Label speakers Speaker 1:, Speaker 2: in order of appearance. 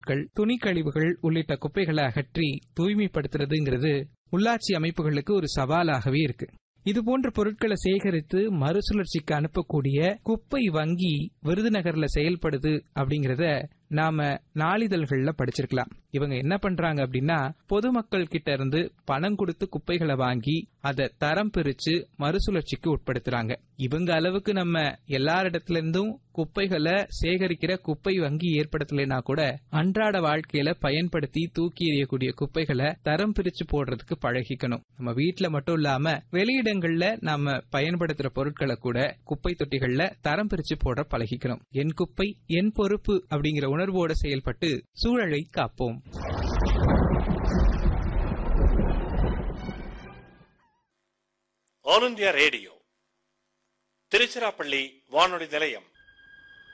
Speaker 1: துணி கழிவுகள் உள்ளிட்ட குப்பைகளை அகற்றி தூய்மைப்படுத்துறதுங்கிறது உள்ளாட்சி அமைப்புகளுக்கு ஒரு சவாலாகவே இருக்கு. இதுபோன்ற பொருட்களை சேகரித்து மறுசுழற்சிக்கு அனுப்பக்கூடிய குப்பை வங்கி விருதுநகர்ல செயல்படுது அப்படிங்கறத நாம நாளிதழ்கள்ல படிச்சிருக்கலாம். இவங்க என்ன பண்றாங்க அப்படின்னா, பொதுமக்கள் கிட்ட இருந்து பணம் கொடுத்து குப்பைகளை வாங்கி அதை தரம் பிரிச்சு மறுசுழற்சிக்கு உட்படுத்துறாங்க. இவங்க அளவுக்கு நம்ம எல்லாரிடத்துல இருந்தும் குப்பைகளை சேகரிக்கிற குப்பை வங்கி ஏற்படுத்தலைன்னா கூட அன்றாட வாழ்க்கையில பயன்படுத்தி தூக்கி எறியக்கூடிய குப்பைகளை தரம் பிரிச்சு போடுறதுக்கு பழகிக்கணும். நம்ம வீட்டுல மட்டும் இல்லாம வெளியிடங்கள்ல நாம பயன்படுத்துற பொருட்களை கூட குப்பை தொட்டிகள்ல தரம் பிரிச்சு போட பழகிக்கணும். என் குப்பை என் பொறுப்பு அப்படிங்கிற உணர்வோடு செயல்பட்டு சூழலை காப்போம்.
Speaker 2: ஆல் இந்தியா ரேடியோ திருச்சிராப்பள்ளி வானொலி நிலையம்